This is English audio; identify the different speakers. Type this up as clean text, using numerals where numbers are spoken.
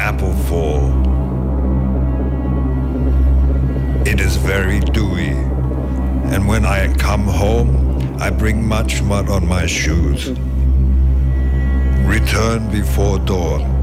Speaker 1: apple fall. It is very dewy, and when I come home, I bring much mud on my shoes. Return before dawn.